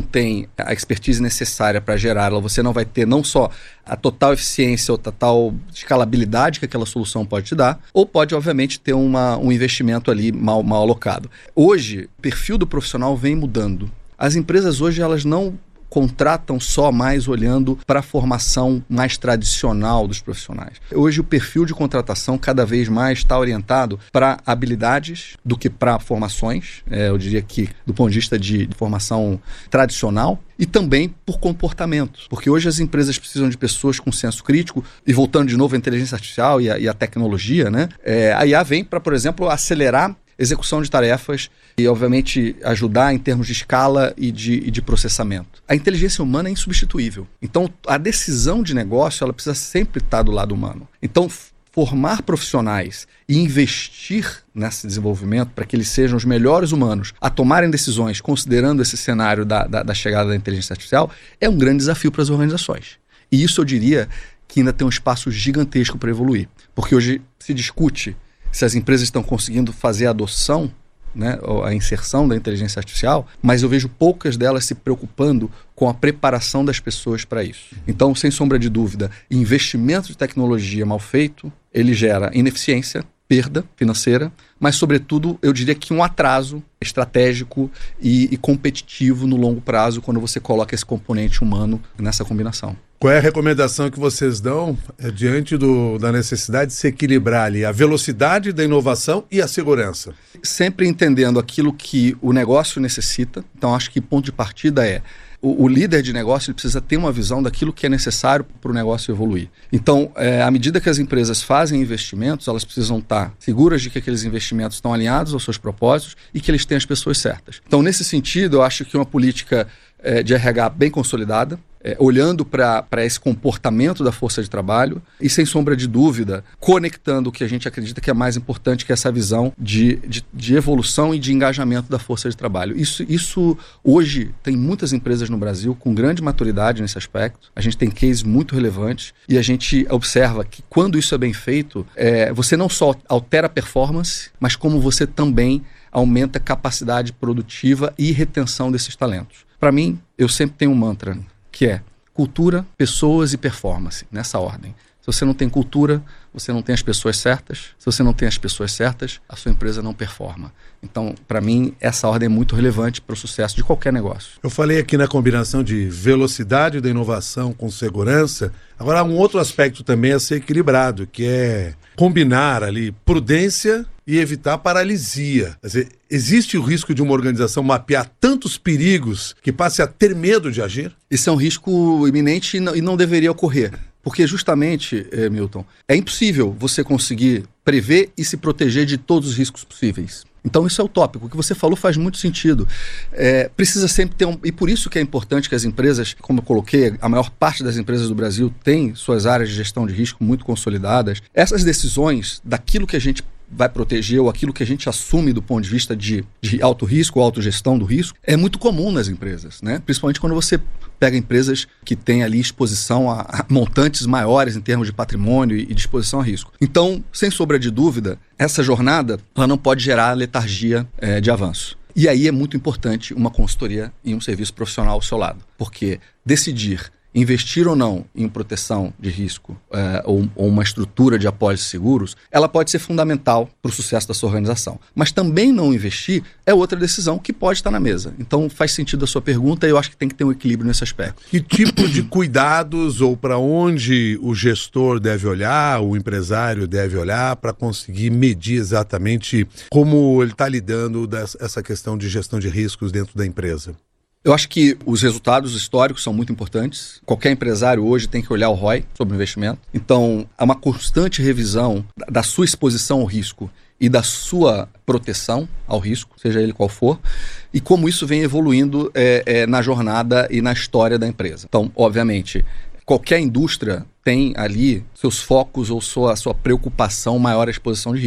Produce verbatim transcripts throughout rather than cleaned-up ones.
tem a expertise necessária para gerá-la, você não vai ter não só a total eficiência ou total escalabilidade que aquela solução pode te dar, ou pode, obviamente, ter uma, um investimento ali mal, mal alocado. Hoje, o perfil do profissional vem mudando. As empresas hoje, elas não contratam só mais olhando para a formação mais tradicional dos profissionais. Hoje o perfil de contratação cada vez mais está orientado para habilidades do que para formações, é, eu diria que do ponto de vista de, de formação tradicional, e também por comportamento. Porque hoje as empresas precisam de pessoas com senso crítico, e voltando de novo à inteligência artificial e a, e a tecnologia, né? É, a I A vem para, por exemplo, acelerar execução de tarefas e, obviamente, ajudar em termos de escala e de, e de processamento. A inteligência humana é insubstituível. Então, a decisão de negócio ela precisa sempre estar do lado humano. Então, formar profissionais e investir nesse desenvolvimento para que eles sejam os melhores humanos a tomarem decisões considerando esse cenário da, da, da chegada da inteligência artificial é um grande desafio para as organizações. E isso eu diria que ainda tem um espaço gigantesco para evoluir. Porque hoje se discute se as empresas estão conseguindo fazer a adoção, né, a inserção da inteligência artificial, mas eu vejo poucas delas se preocupando com a preparação das pessoas para isso. Então, sem sombra de dúvida, investimento de tecnologia mal feito, ele gera ineficiência, perda financeira, mas, sobretudo, eu diria que um atraso estratégico e, e competitivo no longo prazo quando você coloca esse componente humano nessa combinação. Qual é a recomendação que vocês dão é, diante do, da necessidade de se equilibrar ali a velocidade da inovação e a segurança? Sempre entendendo aquilo que o negócio necessita. Então, acho que ponto de partida é o, o líder de negócio ele precisa ter uma visão daquilo que é necessário para o negócio evoluir. Então, é, à medida que as empresas fazem investimentos, elas precisam estar seguras de que aqueles investimentos estão alinhados aos seus propósitos e que eles têm as pessoas certas. Então, nesse sentido, eu acho que uma política é, de R H bem consolidada, É, olhando para esse comportamento da força de trabalho e, sem sombra de dúvida, conectando o que a gente acredita que é mais importante, que é essa visão de, de, de evolução e de engajamento da força de trabalho. Isso, isso, hoje, tem muitas empresas no Brasil com grande maturidade nesse aspecto. A gente tem cases muito relevantes e a gente observa que, quando isso é bem feito, é, você não só altera a performance, mas como você também aumenta a capacidade produtiva e retenção desses talentos. Para mim, eu sempre tenho um mantra, que é cultura, pessoas e performance, nessa ordem. Se você não tem cultura, você não tem as pessoas certas. Se você não tem as pessoas certas, a sua empresa não performa. Então, para mim, essa ordem é muito relevante para o sucesso de qualquer negócio. Eu falei aqui na combinação de velocidade da inovação com segurança. Agora, há um outro aspecto também a ser equilibrado, que é combinar ali prudência e evitar paralisia. Quer dizer, existe o risco de uma organização mapear tantos perigos que passe a ter medo de agir? Isso é um risco iminente e não, e não deveria ocorrer. Porque justamente, eh, Milton, é impossível você conseguir prever e se proteger de todos os riscos possíveis. Então isso é utópico. O que você falou faz muito sentido. É, precisa sempre ter um... E por isso que é importante que as empresas, como eu coloquei, a maior parte das empresas do Brasil tem suas áreas de gestão de risco muito consolidadas. Essas decisões daquilo que a gente vai proteger ou aquilo que a gente assume do ponto de vista de, de alto risco ou autogestão do risco é muito comum nas empresas, né? Principalmente quando você pega empresas que têm ali exposição a, a montantes maiores em termos de patrimônio e, e de exposição a risco. Então, sem sombra de dúvida, essa jornada ela não pode gerar letargia é, de avanço. E aí é muito importante uma consultoria e um serviço profissional ao seu lado, porque decidir investir ou não em proteção de risco é, ou, ou uma estrutura de apólices seguros, ela pode ser fundamental para o sucesso da sua organização. Mas também não investir é outra decisão que pode estar na mesa. Então faz sentido a sua pergunta e eu acho que tem que ter um equilíbrio nesse aspecto. Que tipo de cuidados ou para onde o gestor deve olhar, o empresário deve olhar para conseguir medir exatamente como ele está lidando dessa, essa questão de gestão de riscos dentro da empresa? Eu acho que os resultados históricos são muito importantes. Qualquer empresário hoje tem que olhar o R O I sobre o investimento. Então, há uma constante revisão da sua exposição ao risco e da sua proteção ao risco, seja ele qual for, e como isso vem evoluindo é, é, na jornada e na história da empresa. Então, obviamente, qualquer indústria tem ali seus focos ou sua, sua preocupação maior à exposição de risco.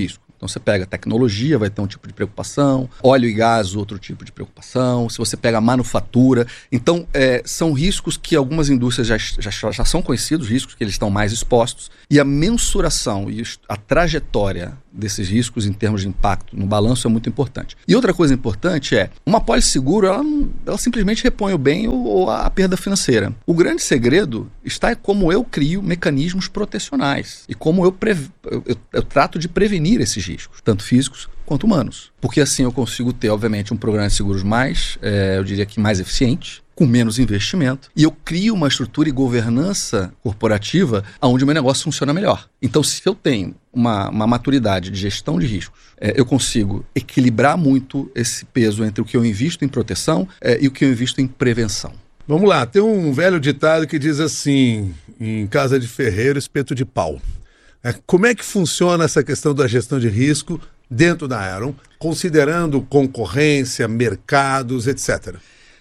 Então você pega tecnologia, vai ter um tipo de preocupação, óleo e gás, outro tipo de preocupação, se você pega manufatura. Então é, são riscos que algumas indústrias já, já, já são conhecidos, riscos que eles estão mais expostos, e a mensuração e a trajetória desses riscos em termos de impacto no balanço é muito importante. E outra coisa importante é, uma pólice seguro, ela, ela simplesmente repõe o bem ou, ou a perda financeira. O grande segredo está em como eu crio mecanismos protecionais e como eu, pre, eu, eu, eu trato de prevenir esses riscos, tanto físicos quanto humanos. Porque assim eu consigo ter, obviamente, um programa de seguros mais, é, eu diria que mais eficiente, com menos investimento, e eu crio uma estrutura e governança corporativa onde o meu negócio funciona melhor. Então, se eu tenho uma, uma maturidade de gestão de riscos, é, eu consigo equilibrar muito esse peso entre o que eu invisto em proteção é, e o que eu invisto em prevenção. Vamos lá, tem um velho ditado que diz assim, em casa de ferreiro, espeto de pau. É, como é que funciona essa questão da gestão de risco dentro da Aeron, considerando concorrência, mercados, etcétera?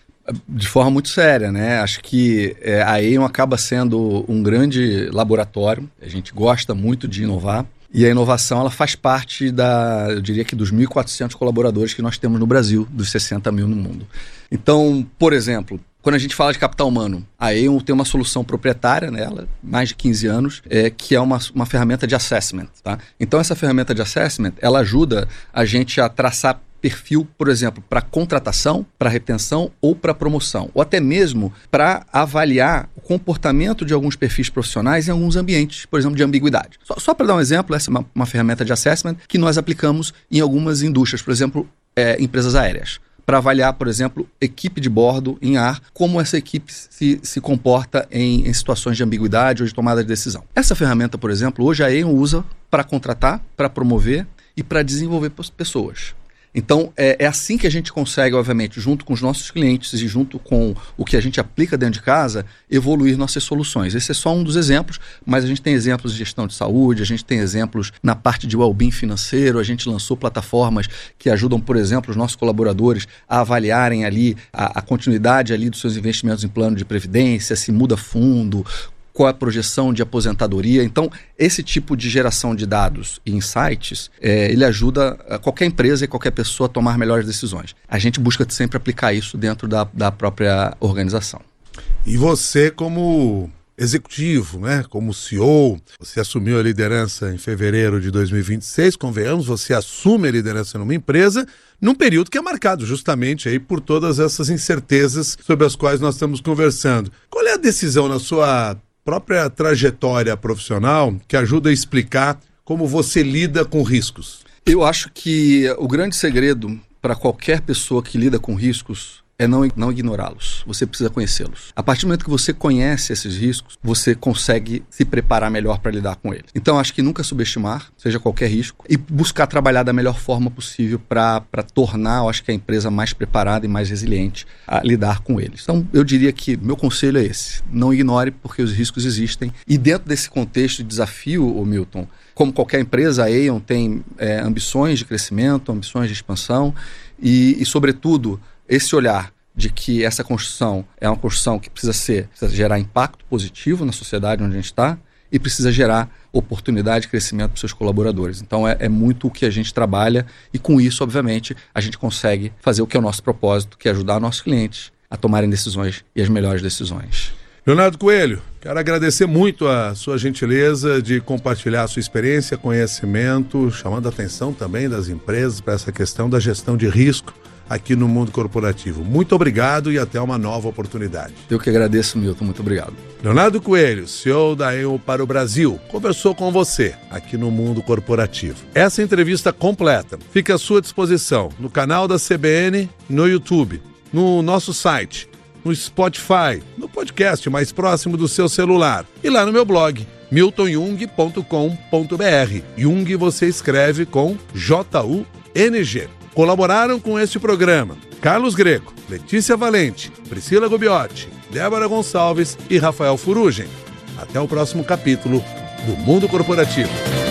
De forma muito séria, né? Acho que é, a Aon acaba sendo um grande laboratório, a gente gosta muito de inovar, e a inovação ela faz parte da, eu diria que dos mil e quatrocentos colaboradores que nós temos no Brasil, dos sessenta mil no mundo. Então, por exemplo, quando a gente fala de capital humano, a Aon tem uma solução proprietária nela, mais de quinze anos, é, que é uma, uma ferramenta de assessment. Tá? Então, essa ferramenta de assessment, ela ajuda a gente a traçar perfil, por exemplo, para contratação, para retenção ou para promoção, ou até mesmo para avaliar o comportamento de alguns perfis profissionais em alguns ambientes, por exemplo, de ambiguidade. Só, só para dar um exemplo, essa é uma, uma ferramenta de assessment que nós aplicamos em algumas indústrias, por exemplo, é, empresas aéreas, para avaliar, por exemplo, equipe de bordo em ar, como essa equipe se, se comporta em, em situações de ambiguidade ou de tomada de decisão. Essa ferramenta, por exemplo, hoje a Aon usa para contratar, para promover e para desenvolver pessoas. Então, é, é assim que a gente consegue, obviamente, junto com os nossos clientes e junto com o que a gente aplica dentro de casa, evoluir nossas soluções. Esse é só um dos exemplos, mas a gente tem exemplos de gestão de saúde, a gente tem exemplos na parte de well-being financeiro, a gente lançou plataformas que ajudam, por exemplo, os nossos colaboradores a avaliarem ali a, a continuidade ali dos seus investimentos em plano de previdência, se muda fundo, qual é a projeção de aposentadoria. Então, esse tipo de geração de dados e insights, é, ele ajuda a qualquer empresa e qualquer pessoa a tomar melhores decisões. A gente busca sempre aplicar isso dentro da, da própria organização. E você, como executivo, né, como C E O, você assumiu a liderança em fevereiro de dois mil e vinte e seis, convenhamos, você assume a liderança numa empresa num período que é marcado justamente aí por todas essas incertezas sobre as quais nós estamos conversando. Qual é a decisão na sua própria trajetória profissional que ajuda a explicar como você lida com riscos? Eu acho que o grande segredo para qualquer pessoa que lida com riscos é não, não ignorá-los. Você precisa conhecê-los. A partir do momento que você conhece esses riscos, você consegue se preparar melhor para lidar com eles. Então, acho que nunca subestimar, seja qualquer risco, e buscar trabalhar da melhor forma possível para tornar, eu acho que a empresa mais preparada e mais resiliente a lidar com eles. Então, eu diria que meu conselho é esse. Não ignore, porque os riscos existem. E dentro desse contexto de desafio, ô Milton, como qualquer empresa, a Aon tem é, ambições de crescimento, ambições de expansão e, e, sobretudo, esse olhar de que essa construção é uma construção que precisa ser, precisa gerar impacto positivo na sociedade onde a gente está e precisa gerar oportunidade de crescimento para os seus colaboradores. Então é, é muito o que a gente trabalha e com isso, obviamente, a gente consegue fazer o que é o nosso propósito, que é ajudar nossos clientes a tomarem decisões e as melhores decisões. Leonardo Coelho, quero agradecer muito a sua gentileza de compartilhar a sua experiência, conhecimento, chamando a atenção também das empresas para essa questão da gestão de risco aqui no mundo corporativo. Muito obrigado e até uma nova oportunidade. Eu que agradeço, Milton. Muito obrigado. Leonardo Coelho, C E O da Aon para o Brasil, conversou com você aqui no mundo corporativo. Essa entrevista completa fica à sua disposição no canal da C B N, no YouTube, no nosso site, no Spotify, no podcast mais próximo do seu celular e lá no meu blog, milton jung ponto com ponto b r. Jung você escreve com J U N G. Colaboraram com este programa Carlos Greco, Letícia Valente, Priscila Gubiotti, Débora Gonçalves e Rafael Furugem. Até o próximo capítulo do Mundo Corporativo.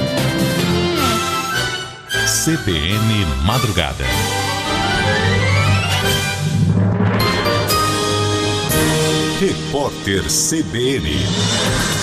C B N Madrugada. Repórter C B N.